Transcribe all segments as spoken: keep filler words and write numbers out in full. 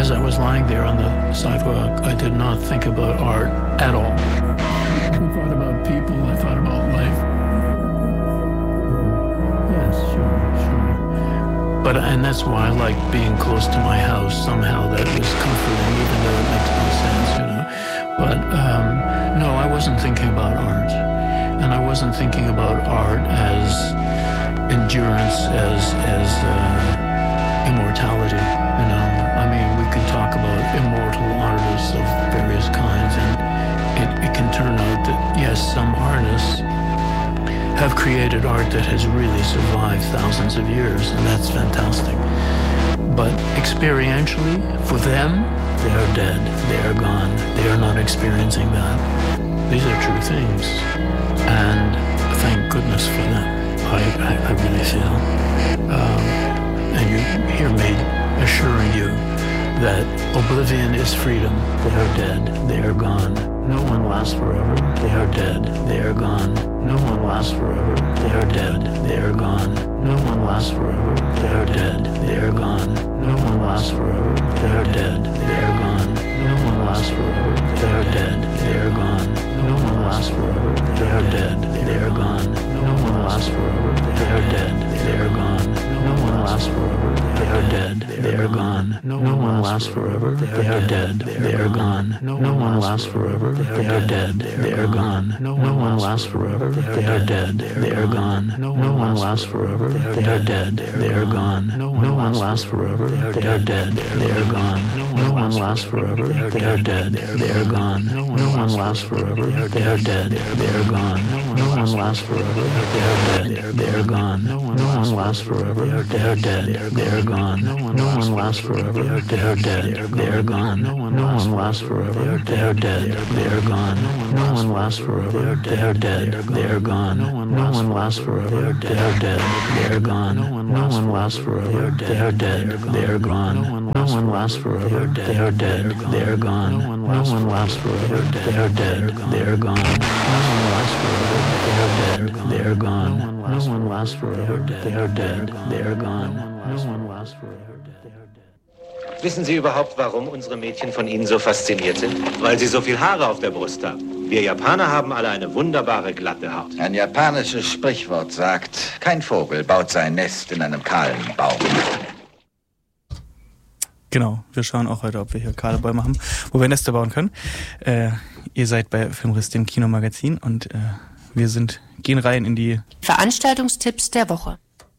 as I was lying there on the sidewalk, I did not think about art at all. I thought about people, I thought about life. Yes, sure, sure. But, and that's why I like being close to my house. Somehow that was comforting, even though it makes no sense, you know. But, um, no, I wasn't thinking about art. And I wasn't thinking about art as endurance, as, as, uh, immortality, you know. I mean, we can talk about immortal artists of various kinds, and it, it can turn out that, yes, some artists have created art that has really survived thousands of years, and that's fantastic. But experientially, for them, they are dead, they are gone, they are not experiencing that. These are true things, and thank goodness for them, I, I, I really feel. Um, and you hear me assuring you that oblivion is freedom. They are dead, they are gone. No one lasts forever, they are dead, they are gone. No one lasts forever, they are dead, they are gone. No one lasts forever, they are dead, they are gone. No one lasts forever, they are dead, they are gone. No one lasts forever, they are dead, they are gone. No one lasts forever, they are dead, they are gone. No one lasts forever, they are dead, they are gone. No one lasts forever, they are dead, they are gone. No one lasts forever, they are dead, they are gone. No one lasts forever, they are dead, they are gone. No one lasts forever, they are dead, they are gone. No one lasts forever, they are dead, they are gone. No one lasts forever, they are dead, they are gone. No one lasts forever, they are dead, they are gone. No one lasts forever, they are dead, they are gone. No one lasts forever, they are dead, they are gone. No one lasts forever, they are dead, they are gone. No one lasts forever, they are dead, they are gone. No one lasts forever, they are dead, they are gone. No one lasts forever, they are dead, they are gone. No one lasts forever, they are dead, they are gone. No one lasts forever, they are dead, they are gone. No one lasts forever, they are dead, they are gone. No one lasts forever, they are dead, they are gone. No one lasts forever, they are dead, they are gone. No one lasts forever, they are dead, they are gone. No one lasts forever, they are dead. Wissen Sie überhaupt, warum unsere Mädchen von Ihnen so fasziniert sind? Weil sie so viel Haare auf der Brust haben. Wir Japaner haben alle eine wunderbare, glatte Haut. Ein japanisches Sprichwort sagt, kein Vogel baut sein Nest in einem kahlen Baum. Genau, wir schauen auch heute, ob wir hier kahle Bäume haben, wo wir Nester bauen können. Äh, ihr seid bei Filmriss, dem Kinomagazin, und äh, wir sind gehen rein in die Veranstaltungstipps der Woche.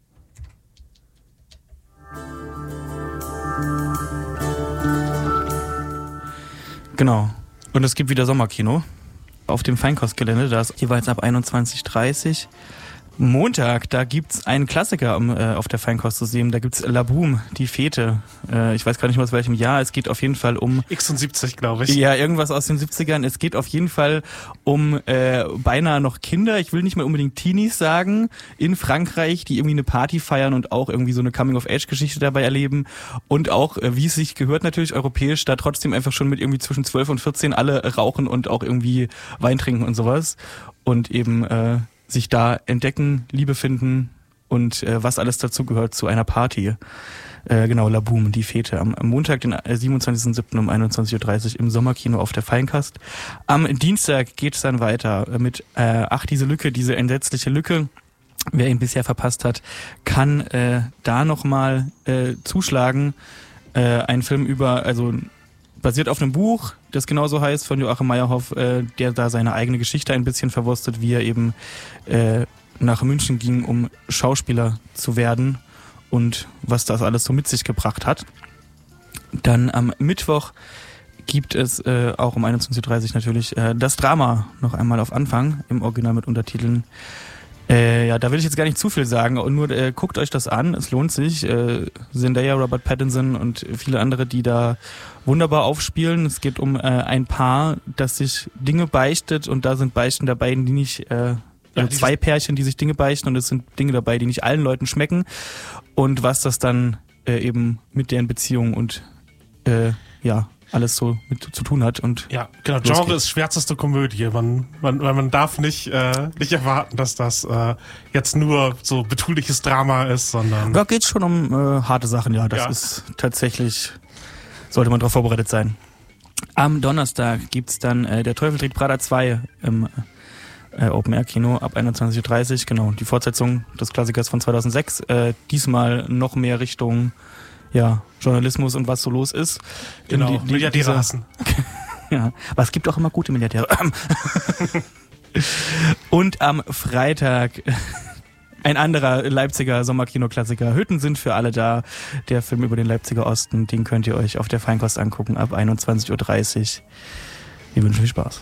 Genau. Und es gibt wieder Sommerkino auf dem Feinkostgelände. Da ist jeweils ab einundzwanzig Uhr dreißig. Montag, da gibt's einen Klassiker um, äh, auf der Feinkost zu sehen. Da gibt's La Boom, die Fete. Äh, ich weiß gar nicht mehr aus welchem Jahr. Es geht auf jeden Fall um X und siebzig, glaube ich. Ja, irgendwas aus den siebzigern. Es geht auf jeden Fall um äh, beinahe noch Kinder. Ich will nicht mal unbedingt Teenies sagen. In Frankreich, die irgendwie eine Party feiern und auch irgendwie so eine Coming-of-Age-Geschichte dabei erleben. Und auch, äh, wie es sich gehört, natürlich europäisch, da trotzdem einfach schon mit irgendwie zwischen zwölf und vierzehn alle rauchen und auch irgendwie Wein trinken und sowas. Und eben äh, sich da entdecken, Liebe finden und äh, was alles dazu gehört zu einer Party. Äh, genau, La Boom, die Fete. Am, am Montag, den siebenundzwanzigsten siebten um einundzwanzig Uhr dreißig im Sommerkino auf der Feinkast. Am Dienstag geht es dann weiter mit äh, Ach, diese Lücke, diese entsetzliche Lücke. Wer ihn bisher verpasst hat, kann äh, da nochmal äh, zuschlagen. Äh, ein Film über, also basiert auf einem Buch, das genauso heißt, von Joachim Meyerhoff, äh, der da seine eigene Geschichte ein bisschen verwurstet, wie er eben äh, nach München ging, um Schauspieler zu werden und was das alles so mit sich gebracht hat. Dann am Mittwoch gibt es äh, auch um einundzwanzig Uhr dreißig natürlich äh, das Drama noch einmal auf Anfang, im Original mit Untertiteln. Äh, ja, da will ich jetzt gar nicht zu viel sagen und nur äh, guckt euch das an, es lohnt sich. Äh, Zendaya, Robert Pattinson und viele andere, die da wunderbar aufspielen. Es geht um äh, ein Paar, das sich Dinge beichtet und da sind Beichten dabei, die nicht, äh, also zwei Pärchen, die sich Dinge beichten und es sind Dinge dabei, die nicht allen Leuten schmecken und was das dann äh, eben mit deren Beziehung und äh, ja, alles so mit zu tun hat. Und ja, genau. Genre losgeht. Ist schwärzeste Komödie. Man, man, weil man darf nicht, äh, nicht erwarten, dass das äh, jetzt nur so betuliches Drama ist, sondern... Da geht's schon um äh, harte Sachen, ja. Das ja. ist tatsächlich sollte man darauf vorbereitet sein. Am Donnerstag gibt's dann äh, Der Teufel trägt Prada zwei im äh, Open-Air-Kino ab einundzwanzig Uhr dreißig. Genau, die Fortsetzung des Klassikers von zweitausendsechs. Äh, diesmal noch mehr Richtung ja, Journalismus und was so los ist. Genau, die, die, Milliardäre dieser, hassen. Ja, aber es gibt auch immer gute Milliardäre. Und am Freitag ein anderer Leipziger Sommerkino-Klassiker. Hütten sind für alle da. Der Film über den Leipziger Osten, den könnt ihr euch auf der Feinkost angucken ab einundzwanzig Uhr dreißig. Wir wünschen viel Spaß.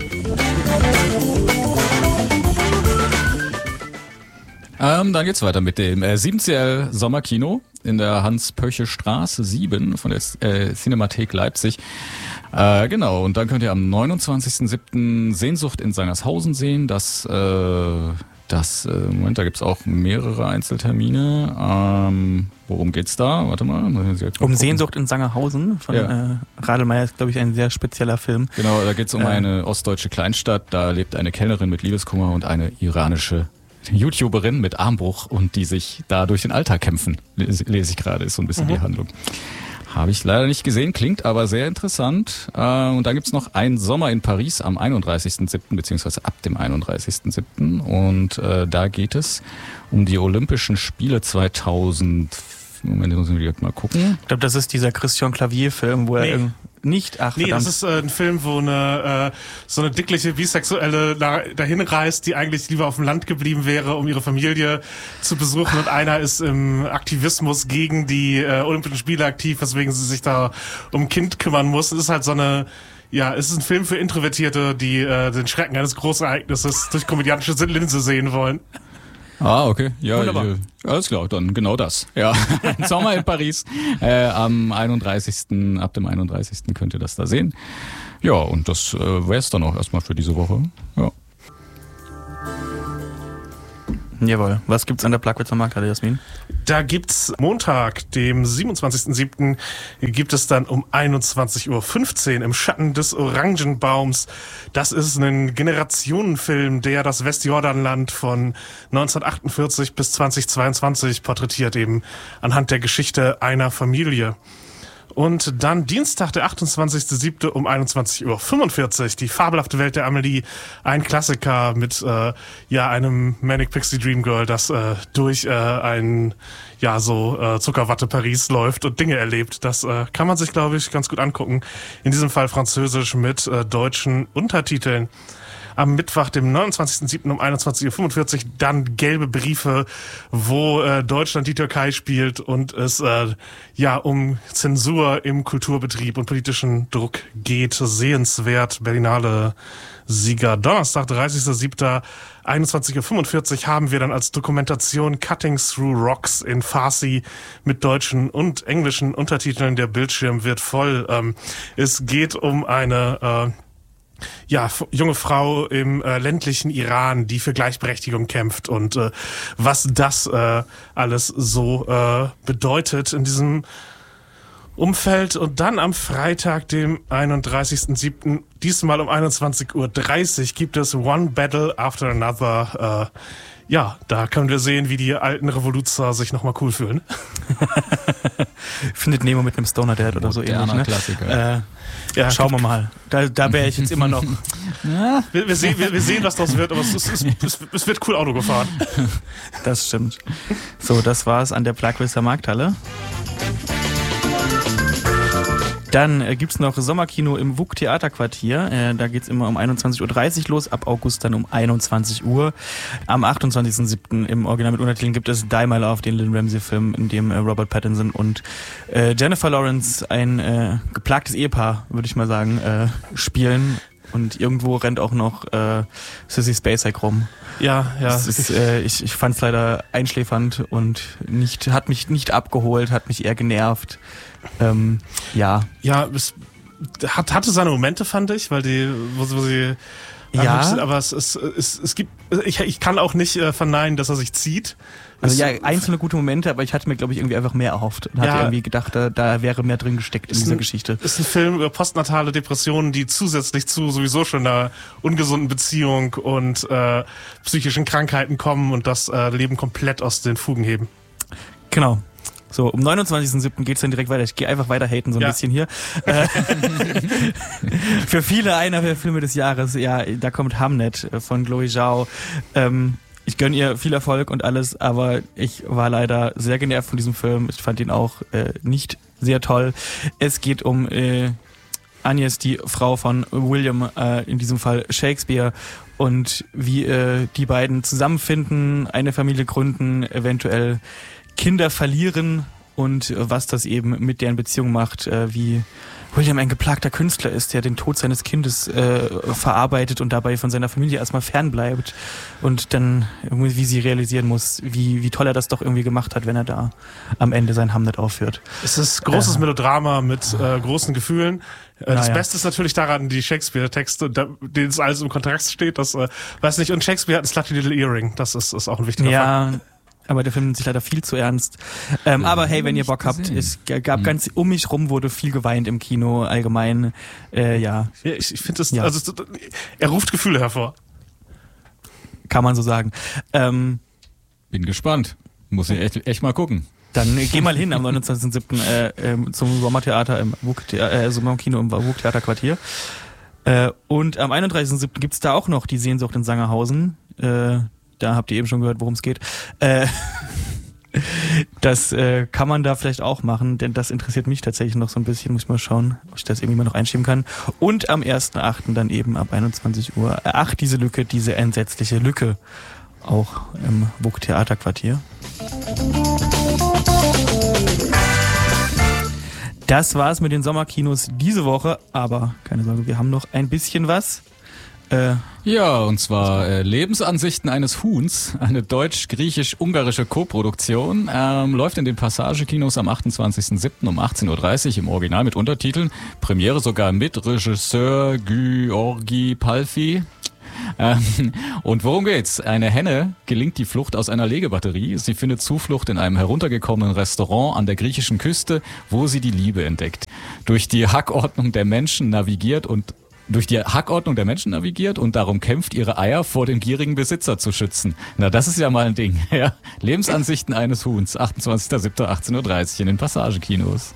Ähm, dann geht's weiter mit dem äh, sieben C L Sommerkino in der Hans-Pöche-Straße sieben von der äh, Cinemathek Leipzig. Äh, genau, und dann könnt ihr am neunundzwanzigsten siebten Sehnsucht in Sangershausen sehen. Das, äh, das, äh, Moment, da gibt's auch mehrere Einzeltermine. Ähm, worum geht's da? Warte mal. Um gucken. Sehnsucht in Sangerhausen von ja. äh, Radelmeier ist, glaube ich, ein sehr spezieller Film. Genau, da geht's um äh, eine ostdeutsche Kleinstadt. Da lebt eine Kellnerin mit Liebeskummer und eine iranische YouTuberin mit Armbruch und die sich da durch den Alltag kämpfen, lese, lese ich gerade, ist so ein bisschen mhm. die Handlung. Habe ich leider nicht gesehen, klingt aber sehr interessant. Äh, und dann gibt's noch Ein Sommer in Paris am einunddreißigsten siebten beziehungsweise ab dem einunddreißigsten siebten Und äh, da geht es um die Olympischen Spiele zweitausend. Moment, muss ich mal gucken. Ich glaube, das ist dieser Christian Clavier-Film, wo nee. er nicht, ach Nee, verdammt. das ist äh, ein Film, wo eine äh, so eine dickliche Bisexuelle da, dahin reist, die eigentlich lieber auf dem Land geblieben wäre, um ihre Familie zu besuchen. Und einer ist im Aktivismus gegen die äh, Olympischen Spiele aktiv, weswegen sie sich da um ein Kind kümmern muss. Es ist halt so eine, ja, es ist ein Film für Introvertierte, die äh, den Schrecken eines Großereignisses durch komödiantische Linse sehen wollen. Ah, okay. Ja, Wunderbar. ja, alles klar, dann genau das. Ja, Ein Sommer in Paris. Äh, am einunddreißigsten Ab dem einunddreißigsten könnt ihr das da sehen. Ja, und das äh, wär's dann auch erstmal für diese Woche. Ja. Jawohl. Was gibt's an der Plagwitzer Markthalle, Jasmin? Da gibt's Montag, dem siebenundzwanzigsten siebten gibt es dann um einundzwanzig Uhr fünfzehn im Schatten des Orangenbaums. Das ist ein Generationenfilm, der das Westjordanland von neunzehnhundertachtundvierzig bis zweitausendzweiundzwanzig porträtiert, eben anhand der Geschichte einer Familie. Und dann Dienstag, der achtundzwanzigsten siebten um einundzwanzig Uhr fünfundvierzig, die fabelhafte Welt der Amelie, ein Klassiker mit äh, ja einem Manic Pixie Dream Girl, das äh, durch äh, ein ja so äh, Zuckerwatte Paris läuft und Dinge erlebt. Das äh, kann man sich, glaube ich, ganz gut angucken. In diesem Fall französisch mit äh, deutschen Untertiteln. Am Mittwoch, dem neunundzwanzigsten siebten um einundzwanzig Uhr fünfundvierzig dann Gelbe Briefe, wo äh, Deutschland die Türkei spielt und es äh, ja um Zensur im Kulturbetrieb und politischen Druck geht. Sehenswert, Berlinale Sieger. Donnerstag, dreißigsten siebten einundzwanzig Uhr fünfundvierzig haben wir dann als Dokumentation Cutting Through Rocks in Farsi mit deutschen und englischen Untertiteln. Der Bildschirm wird voll. Ähm, es geht um eine äh, ja, junge Frau im äh, ländlichen Iran, die für Gleichberechtigung kämpft und äh, was das äh, alles so äh, bedeutet in diesem Umfeld. Und dann am Freitag, dem einunddreißigsten siebten diesmal um einundzwanzig Uhr dreißig gibt es One Battle After Another. Äh, ja, da können wir sehen, wie die alten Revoluzer sich nochmal cool fühlen. Findet Nemo mit einem Stoner Dad oder so ähnlich, ne? Klassiker. Äh, ja, schauen wir mal. Da, da wäre ich jetzt immer noch. Ja. Wir, wir, sehen, wir, wir sehen, was das wird, aber es, ist, es, es wird cool Auto gefahren. Das stimmt. So, das war's an der Plagwitzer Markthalle. Dann äh, gibt's noch Sommerkino im W U K Theaterquartier. Äh, da geht's immer um einundzwanzig Uhr dreißig los, ab August dann um einundzwanzig Uhr. Am achtundzwanzigsten siebten im Original mit Untertiteln gibt es Die My Love, den Lynn Ramsey-Film, in dem äh, Robert Pattinson und äh, Jennifer Lawrence, ein äh, geplagtes Ehepaar, würde ich mal sagen, äh, spielen. Und irgendwo rennt auch noch äh, Sissy Spacek rum. Ja, ja. Das ist, äh, ich ich fand es leider einschläfernd und nicht hat mich nicht abgeholt, hat mich eher genervt. Ähm, ja. Ja, es hat, hatte seine Momente, fand ich, weil die, wo, wo sie ja, sind, aber es, es, es, es gibt, ich, ich kann auch nicht äh, verneinen, dass er sich zieht. Also es, ja, einzelne gute Momente, aber ich hatte mir, glaube ich, irgendwie einfach mehr erhofft und ja, hatte irgendwie gedacht, da, da wäre mehr drin gesteckt in dieser ein, Geschichte. Ist ein Film über postnatale Depressionen, die zusätzlich zu sowieso schon einer ungesunden Beziehung und äh, psychischen Krankheiten kommen und das äh, Leben komplett aus den Fugen heben. Genau. So, um neunundzwanzigsten siebten geht's dann direkt weiter. Ich gehe einfach weiter haten so ein Ja. bisschen hier. Äh, Für viele einer der Filme des Jahres, ja, da kommt Hamnet von Chloe Zhao. Ähm, ich gönne ihr viel Erfolg und alles, aber ich war leider sehr genervt von diesem Film. Ich fand ihn auch äh, nicht sehr toll. Es geht um äh, Agnes, die Frau von William, äh, in diesem Fall Shakespeare, und wie äh, die beiden zusammenfinden, eine Familie gründen, eventuell Kinder verlieren und äh, was das eben mit deren Beziehung macht, äh, wie William ein geplagter Künstler ist, der den Tod seines Kindes äh, verarbeitet und dabei von seiner Familie erstmal fernbleibt und dann irgendwie, wie sie realisieren muss, wie, wie toll er das doch irgendwie gemacht hat, wenn er da am Ende sein Hamlet aufführt. Es ist großes äh. Melodrama mit äh, großen Gefühlen. Äh, das naja. Beste ist natürlich daran die Shakespeare-Texte, da, denen es alles im Kontrast steht. Das äh, weiß nicht. Und Shakespeare hat ein Slutty Little Earring. Das ist, ist auch ein wichtiger Ja. Fakt. Aber der Film nimmt sich leider viel zu ernst. Ähm, aber hey, wenn ihr Bock habt, gesehen. es gab ganz um mich rum wurde viel geweint im Kino allgemein. Äh, ja, Ja, ich ich finde es, Ja. also es, er ruft Gefühle hervor. kann man so sagen. Ähm, Bin gespannt. Muss ich echt, echt mal gucken. Dann äh, geh mal hin am neunundzwanzigsten siebten Äh, ähm, zum Sommertheater im Wug, äh, Sommerkino im Wug-Theaterquartier. Äh, und am einunddreißigsten siebten gibt's da auch noch die Sehnsucht in Sangerhausen. Äh, da habt ihr eben schon gehört, worum es geht. Äh, das äh, kann man da vielleicht auch machen, denn das interessiert mich tatsächlich noch so ein bisschen. Muss ich mal schauen, ob ich das irgendwie mal noch einschieben kann. Und am ersten achten dann eben ab einundzwanzig Uhr. Äh, ach, diese Lücke, diese entsetzliche Lücke. Auch im Wug-Theaterquartier. Das war's mit den Sommerkinos diese Woche, aber keine Sorge, wir haben noch ein bisschen was. Äh, Ja, und zwar äh, Lebensansichten eines Huhns, eine deutsch-griechisch-ungarische Koproduktion, ähm, läuft in den Passagekinos am achtundzwanzigsten siebten um achtzehn Uhr dreißig im Original mit Untertiteln. Premiere sogar mit Regisseur György Palfi. Ähm, und worum geht's? Eine Henne gelingt die Flucht aus einer Legebatterie. Sie findet Zuflucht in einem heruntergekommenen Restaurant an der griechischen Küste, wo sie die Liebe entdeckt. Durch die Hackordnung der Menschen navigiert und durch die Hackordnung der Menschen navigiert und darum kämpft, ihre Eier vor dem gierigen Besitzer zu schützen. Na, das ist ja mal ein Ding. Ja. Lebensansichten eines Huhns, achtundzwanzigsten siebten achtzehn Uhr dreißig in den Passagekinos.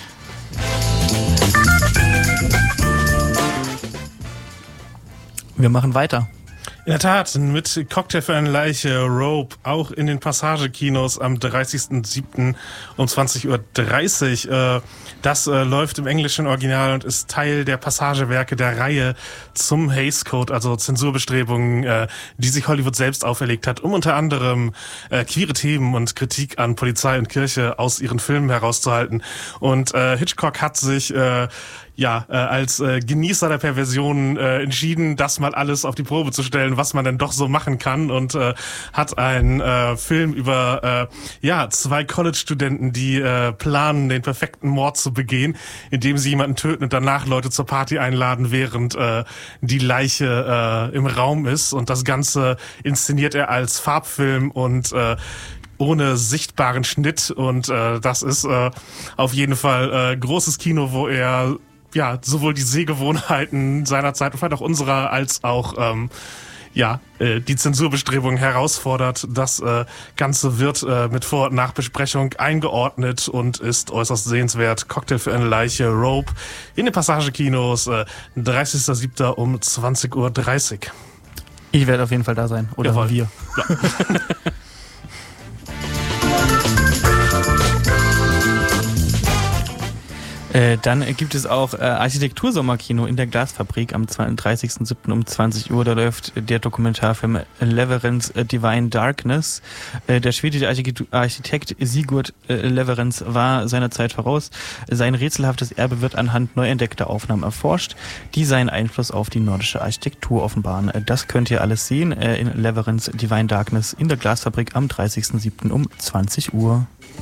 wir machen weiter. In der Tat, mit Cocktail für eine Leiche, Rope, auch in den Passagekinos am dreißigsten siebten um zwanzig Uhr dreißig. Das läuft im englischen Original und ist Teil der Passagewerke der Reihe zum Hays Code, also Zensurbestrebungen, die sich Hollywood selbst auferlegt hat, um unter anderem queere Themen und Kritik an Polizei und Kirche aus ihren Filmen herauszuhalten. Und Hitchcock hat sich ja, äh, als äh, Genießer der Perversion äh, entschieden, das mal alles auf die Probe zu stellen, was man denn doch so machen kann, und äh, hat einen äh, Film über äh, ja zwei College-Studenten, die äh, planen, den perfekten Mord zu begehen, indem sie jemanden töten und danach Leute zur Party einladen, während äh, die Leiche äh, im Raum ist. Und das Ganze inszeniert er als Farbfilm und äh, ohne sichtbaren Schnitt, und äh, das ist äh, auf jeden Fall äh, großes Kino, wo er ja sowohl die Sehgewohnheiten seiner Zeit und vielleicht auch unserer als auch ähm, ja äh, die Zensurbestrebungen herausfordert. Das äh, Ganze wird äh, mit Vor- und Nachbesprechung eingeordnet und ist äußerst sehenswert. Cocktail für eine Leiche, Rope, in den Passagekinos, äh, dreißigsten siebten um zwanzig Uhr dreißig. Ich werde auf jeden Fall da sein. Oder Jawohl. wir. Ja. Äh, dann gibt es auch äh, Architektursommerkino in der Glasfabrik am dreißigsten siebten um zwanzig Uhr. Da läuft der Dokumentarfilm Leverens Divine Darkness. Äh, der schwedische Architekt, Architekt Sigurd äh, Leverens war seiner Zeit voraus. Sein rätselhaftes Erbe wird anhand neu entdeckter Aufnahmen erforscht, die seinen Einfluss auf die nordische Architektur offenbaren. Äh, das könnt ihr alles sehen äh, in Leverens Divine Darkness in der Glasfabrik am dreißigsten siebten um zwanzig Uhr.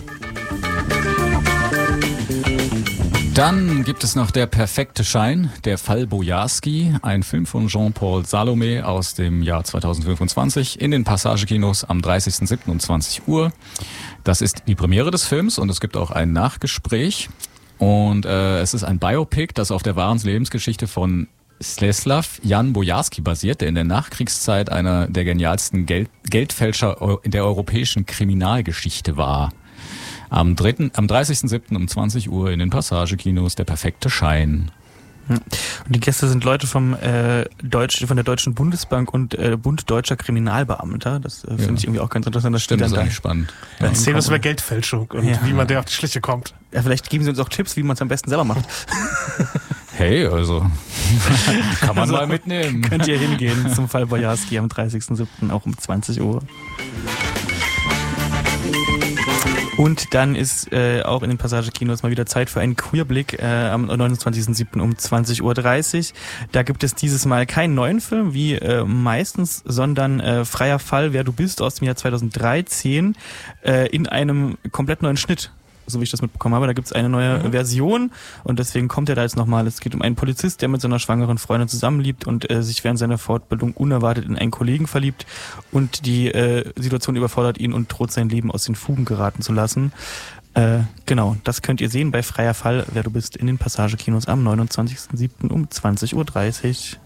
Dann gibt es noch Der perfekte Schein, der Fall Bojarski, ein Film von Jean-Paul Salomé aus dem Jahr zweitausendfünfundzwanzig in den Passagekinos am dreißigsten siebten um zwanzig Uhr. Das ist die Premiere des Films und es gibt auch ein Nachgespräch. Und äh, es ist ein Biopic, das auf der wahren Lebensgeschichte von Czesław Jan Bojarski basiert, der in der Nachkriegszeit einer der genialsten Geld- Geldfälscher der europäischen Kriminalgeschichte war. Am, dritten, am dreißigsten siebten um zwanzig Uhr in den Passagekinos Der perfekte Schein. Und die Gäste sind Leute vom äh, Deutsch, von der Deutschen Bundesbank und äh, Bund Deutscher Kriminalbeamter. Das äh, finde Ja. ich irgendwie auch ganz interessant. Das Stimmt, steht das ist dann eigentlich spannend. Ja, Ja. erzählen uns über Geldfälschung und Ja. wie man der auf die Schliche kommt. da. Ja, vielleicht geben sie uns auch Tipps, wie man es am besten selber macht. Hey, also kann man Also, mal mitnehmen. Könnt ihr hingehen zum Fall Bojarski am dreißigsten siebten auch um zwanzig Uhr. Und dann ist äh, auch in den Passagekinos mal wieder Zeit für einen Queerblick äh, am neunundzwanzigsten siebten um zwanzig Uhr dreißig. Da gibt es dieses Mal keinen neuen Film wie äh, meistens, sondern äh, Freier Fall, wer du bist aus dem Jahr zweitausenddreizehn äh, in einem komplett neuen Schnitt. So wie ich das mitbekommen habe, da gibt es eine neue mhm. Version und deswegen kommt er da jetzt nochmal. Es geht um einen Polizist, der mit seiner schwangeren Freundin zusammenlebt und äh, sich während seiner Fortbildung unerwartet in einen Kollegen verliebt und die äh, Situation überfordert ihn und droht sein Leben aus den Fugen geraten zu lassen. Äh, genau, das könnt ihr sehen bei Freier Fall, wer du bist, in den Passagekinos am neunundzwanzigsten siebten um zwanzig Uhr dreißig.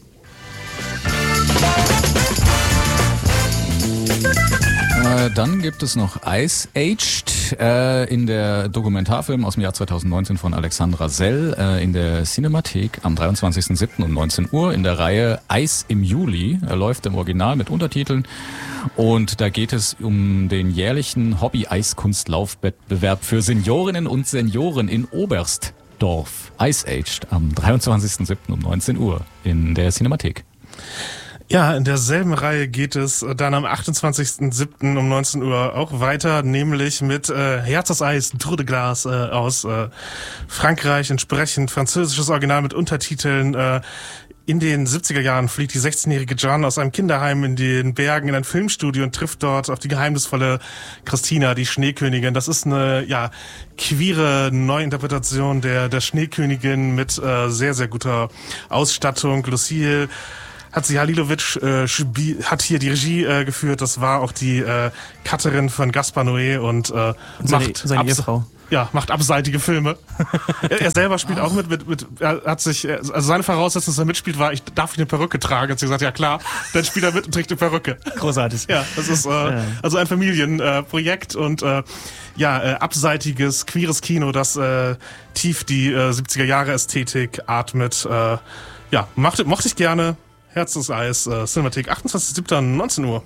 Äh, dann gibt es noch Ice Aged äh, in der Dokumentarfilm aus dem Jahr zweitausendneunzehn von Alexandra Sell äh, in der Cinemathek am dreiundzwanzigsten siebten um neunzehn Uhr in der Reihe Eis im Juli. Er läuft im Original mit Untertiteln und da geht es um den jährlichen Hobby-Eiskunstlaufwettbewerb für Seniorinnen und Senioren in Oberstdorf. Ice Aged am dreiundzwanzigsten siebten um neunzehn Uhr in der Cinemathek. Ja, in derselben Reihe geht es dann am achtundzwanzigsten siebten um neunzehn Uhr auch weiter, nämlich mit äh, Herz aus Eis, Tour de Glace äh, aus äh, Frankreich, entsprechend französisches Original mit Untertiteln. Äh, in den siebziger Jahren fliegt die sechzehnjährige Jeanne aus einem Kinderheim in den Bergen in ein Filmstudio und trifft dort auf die geheimnisvolle Christina, die Schneekönigin. Das ist eine ja queere Neuinterpretation der der Schneekönigin mit äh, sehr, sehr guter Ausstattung. Lucille Hatzi Halilovic äh, hat hier die Regie äh, geführt. Das war auch die äh, Cutterin von Gaspar Noé und äh, Seine, macht seine abs- Ehefrau. Ja, macht abseitige Filme. er, er selber spielt auch mit, mit, mit, er hat sich, also seine Voraussetzung, dass er mitspielt, war, ich darf eine Perücke tragen. Hat sie gesagt, ja klar, dann spielt er mit und trägt eine Perücke. Großartig. Ja, das ist äh, Ja. also ein Familienprojekt äh, und äh, ja, äh, abseitiges, queeres Kino, das äh, tief die äh, siebziger Jahre Ästhetik atmet. Äh, ja, macht, mochte ich gerne. Herz des Eis, äh, Cinemathek, achtundzwanzigsten siebten neunzehn Uhr.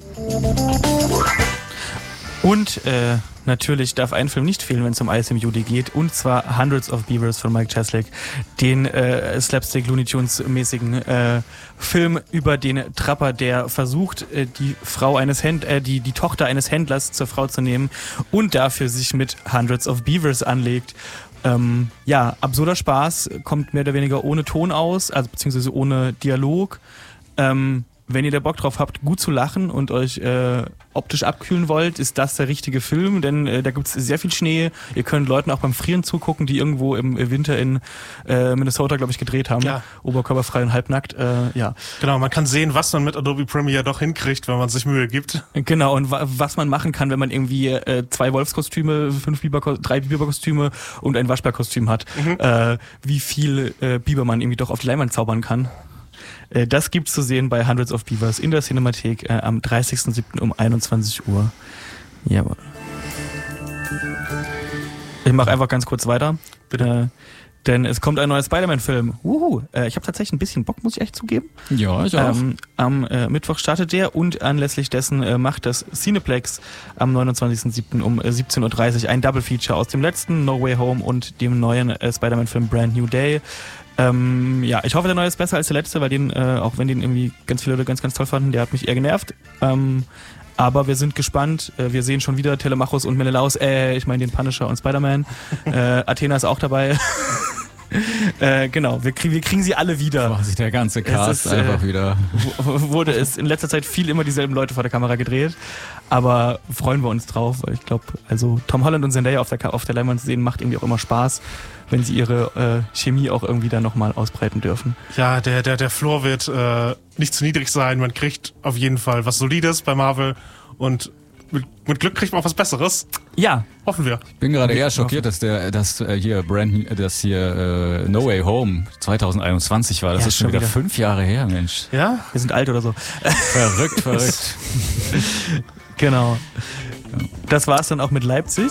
Und äh, natürlich darf ein Film nicht fehlen, wenn es um Eis im Juli geht, und zwar Hundreds of Beavers von Mike Cheslick, den äh, Slapstick Looney Tunes mäßigen äh, Film über den Trapper, der versucht, äh, die Frau eines Händ äh, die die Tochter eines Händlers zur Frau zu nehmen und dafür sich mit Hundreds of Beavers anlegt. Ähm, ja, absurder Spaß, kommt mehr oder weniger ohne Ton aus, also beziehungsweise ohne Dialog. Ähm, wenn ihr da Bock drauf habt, gut zu lachen und euch äh, optisch abkühlen wollt, ist das der richtige Film, denn äh, da gibt's sehr viel Schnee. Ihr könnt Leuten auch beim Frieren zugucken, die irgendwo im Winter in äh, Minnesota, glaube ich, gedreht haben. Ja. Oberkörperfrei und halbnackt, äh, ja. Genau, man kann sehen, was man mit Adobe Premiere doch hinkriegt, wenn man sich Mühe gibt. Genau, und wa- was man machen kann, wenn man irgendwie äh, zwei Wolfskostüme, fünf Biber, drei Biberkostüme und ein Waschbärkostüm hat, Mhm. äh, wie viel äh, Biber man irgendwie doch auf die Leinwand zaubern kann. Äh, das gibt's zu sehen bei Hundreds of Beavers in der Cinemathek äh, am dreißigsten siebten um einundzwanzig Uhr. Jawohl. Ich mache einfach ganz kurz weiter. Bitte. Äh, denn es kommt ein neuer Spider-Man-Film. Wuhu. Äh, ich habe tatsächlich ein bisschen Bock, muss ich echt zugeben. Ja, ich auch. Ähm, am äh, Mittwoch startet der und anlässlich dessen äh, macht das Cineplex am neunundzwanzigsten siebten um äh, siebzehn Uhr dreißig ein Double-Feature aus dem letzten No Way Home und dem neuen äh, Spider-Man-Film Brand New Day. Ähm, ja, ich hoffe, der neue ist besser als der letzte, weil den, äh, auch wenn den irgendwie ganz viele Leute ganz, ganz toll fanden, der hat mich eher genervt. Ähm, aber wir sind gespannt. Äh, wir sehen schon wieder Telemachus und Menelaus, äh, ich meine den Punisher und Spider-Man. äh, Athena ist auch dabei. äh, genau, wir, krieg, wir kriegen sie alle wieder. Quasi der ganze Cast ist, einfach äh, wieder. W- wurde es in letzter Zeit viel immer dieselben Leute vor der Kamera gedreht. Aber freuen wir uns drauf, weil ich glaube, also Tom Holland und Zendaya auf der, Ka- auf der Leinwand zu sehen, macht irgendwie auch immer Spaß, wenn sie ihre äh, Chemie auch irgendwie dann nochmal ausbreiten dürfen. Ja, der, der, der Floor wird äh, nicht zu niedrig sein. Man kriegt auf jeden Fall was Solides bei Marvel und mit, mit Glück kriegt man auch was Besseres. Ja, Hoffen wir. Ich bin gerade eher schockiert, dass der, dass äh, hier Brand, dass hier äh, No Way Home zwanzig einundzwanzig war. Das Ja, ist schon schon wieder, wieder. fünf Jahre her, Mensch. Ja? wir sind alt oder so. Verrückt, verrückt. Genau. Ja. Das war's dann auch mit Leipzig.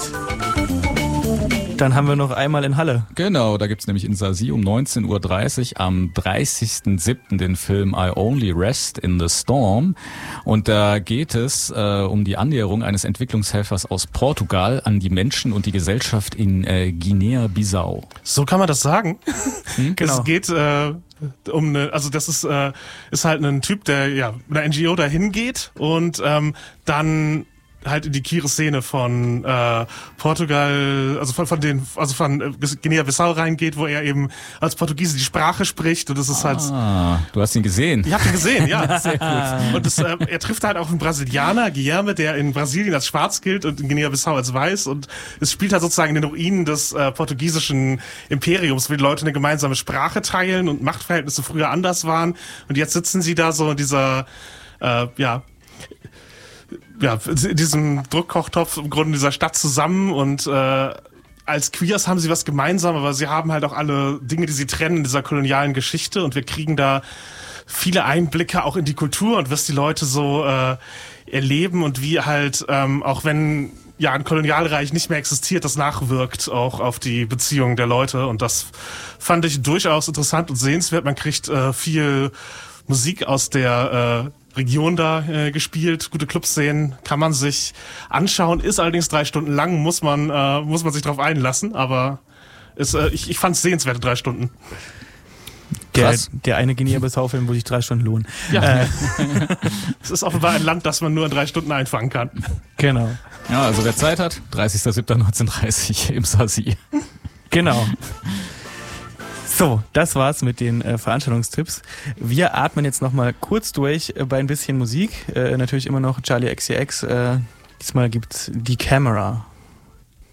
Dann haben wir noch einmal in Halle. Genau, da gibt's nämlich in Saarsie um neunzehn Uhr dreißig am dreißigsten siebten den Film I Only Rest in the Storm. Und da geht es äh, um die Annäherung eines Entwicklungshelfers aus Portugal an die Menschen und die Gesellschaft in äh, Guinea-Bissau. So kann man das sagen. Hm, genau. Es geht äh, um eine, also das ist äh, ist halt ein Typ, der ja mit einer N G O dahin geht und ähm, dann halt in die queere Szene von äh, Portugal, also von von den, also von äh, Guinea-Bissau reingeht, wo er eben als Portugiese die Sprache spricht und das ist halt. Ah, du hast ihn gesehen. Ich hab ihn gesehen, ja. Sehr gut. Und das, äh, er trifft halt auch einen Brasilianer, Guilherme, der in Brasilien als schwarz gilt und in Guinea-Bissau als weiß und es spielt halt sozusagen in den Ruinen des äh, portugiesischen Imperiums, wo die Leute eine gemeinsame Sprache teilen und Machtverhältnisse früher anders waren und jetzt sitzen sie da so in dieser, äh, ja, ja, in diesem Druckkochtopf im Grunde dieser Stadt zusammen und äh, als Queers haben sie was gemeinsam, aber sie haben halt auch alle Dinge, die sie trennen in dieser kolonialen Geschichte und wir kriegen da viele Einblicke auch in die Kultur und was die Leute so äh, erleben und wie halt, ähm, auch wenn ja ein Kolonialreich nicht mehr existiert, das nachwirkt auch auf die Beziehungen der Leute und das fand ich durchaus interessant und sehenswert. Man kriegt äh, viel Musik aus der äh, Region da äh, gespielt, gute Clubszenen, kann man sich anschauen, ist allerdings drei Stunden lang, muss man äh, muss man sich drauf einlassen, aber ist, äh, ich, ich fand es sehenswerte drei Stunden. Der, der eine Guinea-Bissau-Film, wo sich drei Stunden lohnen. Ja. Es ist offenbar ein Land, das man nur in drei Stunden einfangen kann. Genau. Ja, also wer Zeit hat, dreißigster siebter neunzehnhundertdreißig im Saarsie. Genau. So, das war's mit den äh, Veranstaltungstipps. Wir atmen jetzt nochmal kurz durch äh, bei ein bisschen Musik. Äh, natürlich immer noch Charlie X C X. Äh, diesmal gibt's Die Camera.